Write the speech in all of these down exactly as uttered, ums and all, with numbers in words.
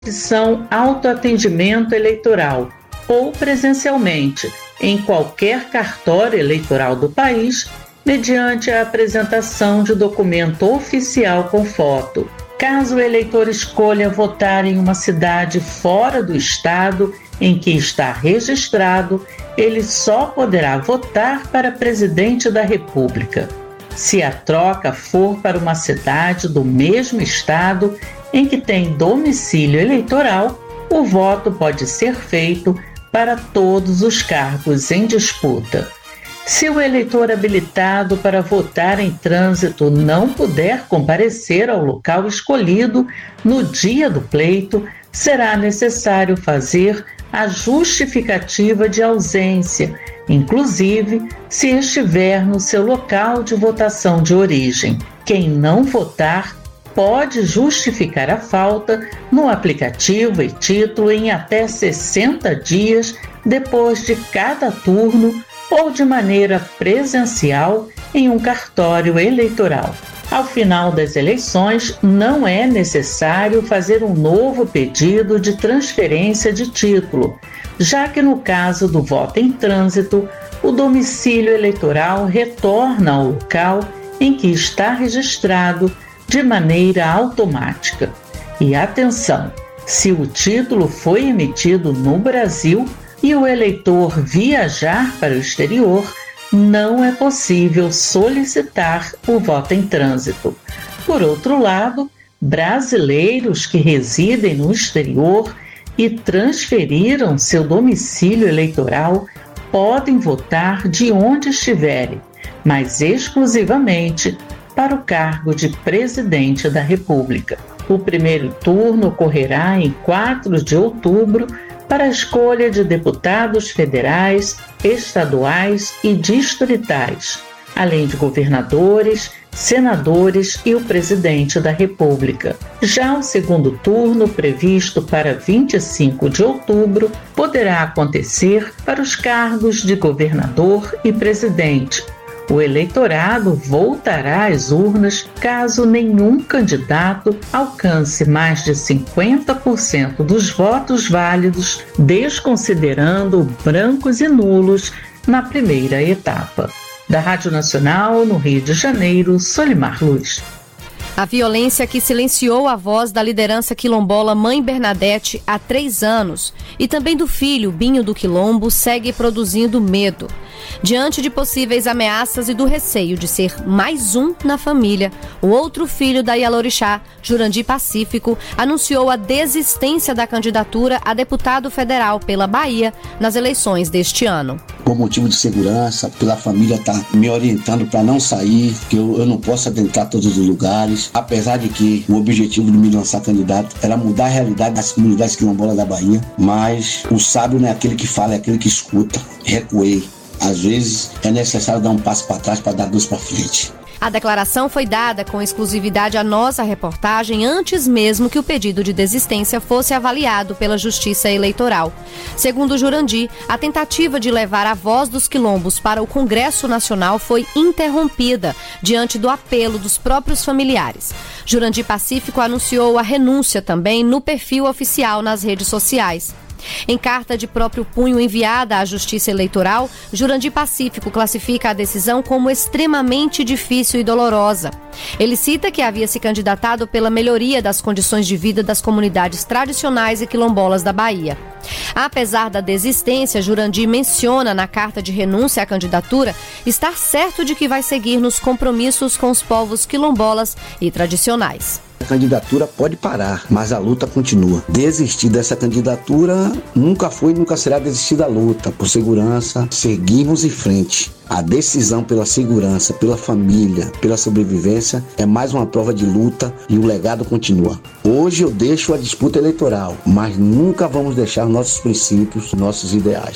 opção autoatendimento eleitoral ou presencialmente em qualquer cartório eleitoral do país, mediante a apresentação de documento oficial com foto. Caso o eleitor escolha votar em uma cidade fora do estado em que está registrado, ele só poderá votar para presidente da República. Se a troca for para uma cidade do mesmo estado em que tem domicílio eleitoral, o voto pode ser feito para todos os cargos em disputa. Se o eleitor habilitado para votar em trânsito não puder comparecer ao local escolhido no dia do pleito, será necessário fazer a justificativa de ausência, inclusive se estiver no seu local de votação de origem. Quem não votar pode justificar a falta no aplicativo e título em até sessenta dias depois de cada turno ou de maneira presencial em um cartório eleitoral. Ao final das eleições, não é necessário fazer um novo pedido de transferência de título, já que no caso do voto em trânsito, o domicílio eleitoral retorna ao local em que está registrado de maneira automática. E atenção, se o título foi emitido no Brasil e o eleitor viajar para o exterior, não é possível solicitar o voto em trânsito. Por outro lado, brasileiros que residem no exterior e transferiram seu domicílio eleitoral podem votar de onde estiverem, mas exclusivamente para o cargo de presidente da República. O primeiro turno ocorrerá em quatro de outubro para a escolha de deputados federais, estaduais e distritais, além de governadores, senadores e o presidente da República. Já o segundo turno, previsto para vinte e cinco de outubro, poderá acontecer para os cargos de governador e presidente. O eleitorado voltará às urnas caso nenhum candidato alcance mais de cinquenta por cento dos votos válidos, desconsiderando brancos e nulos na primeira etapa. Da Rádio Nacional, no Rio de Janeiro, Solimar Luz. A violência que silenciou a voz da liderança quilombola Mãe Bernadette há três anos e também do filho Binho do Quilombo segue produzindo medo. Diante de possíveis ameaças e do receio de ser mais um na família, o outro filho da Ialorixá, Jurandir Pacífico, anunciou a desistência da candidatura a deputado federal pela Bahia nas eleições deste ano. Por motivo de segurança, pela família estar tá me orientando para não sair, que eu, eu não posso adentrar todos os lugares, apesar de que o objetivo de me lançar candidato era mudar a realidade das comunidades quilombolas da Bahia, mas o sábio não é aquele que fala, é aquele que escuta. Recuei. Às vezes é necessário dar um passo para trás para dar dois para frente. A declaração foi dada com exclusividade à nossa reportagem antes mesmo que o pedido de desistência fosse avaliado pela Justiça Eleitoral. Segundo Jurandir, a tentativa de levar a voz dos quilombos para o Congresso Nacional foi interrompida diante do apelo dos próprios familiares. Jurandir Pacífico anunciou a renúncia também no perfil oficial nas redes sociais. Em carta de próprio punho enviada à Justiça Eleitoral, Jurandir Pacífico classifica a decisão como extremamente difícil e dolorosa. Ele cita que havia se candidatado pela melhoria das condições de vida das comunidades tradicionais e quilombolas da Bahia. Apesar da desistência, Jurandir menciona na carta de renúncia à candidatura estar certo de que vai seguir nos compromissos com os povos quilombolas e tradicionais. A candidatura pode parar, mas a luta continua. Desistir dessa candidatura nunca foi e nunca será desistir da luta. Por segurança, seguimos em frente. A decisão pela segurança, pela família, pela sobrevivência é mais uma prova de luta e o legado continua. Hoje eu deixo a disputa eleitoral, mas nunca vamos deixar nossos princípios, nossos ideais.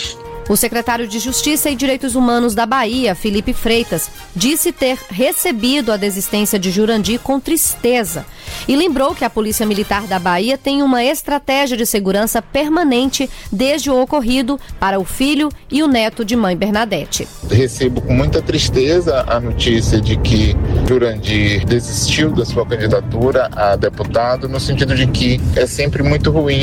O secretário de Justiça e Direitos Humanos da Bahia, Felipe Freitas, disse ter recebido a desistência de Jurandir com tristeza e lembrou que a Polícia Militar da Bahia tem uma estratégia de segurança permanente desde o ocorrido para o filho e o neto de mãe Bernadette. Recebo com muita tristeza a notícia de que Jurandir desistiu da sua candidatura a deputado, no sentido de que é sempre muito ruim